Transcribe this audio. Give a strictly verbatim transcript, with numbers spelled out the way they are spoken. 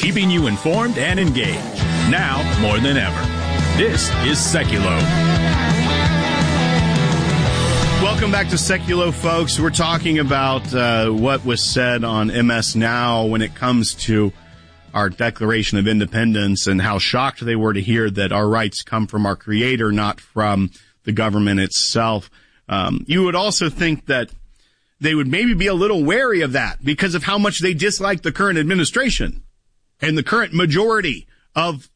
keeping you informed and engaged. Now more than ever. This is Seculo. Welcome back to Seculo, folks. We're talking about uh, what was said on M S Now when it comes to our Declaration of Independence and how shocked they were to hear that our rights come from our Creator, not from the government itself. Um, you would also think that they would maybe be a little wary of that because of how much they dislike the current administration and the current majority of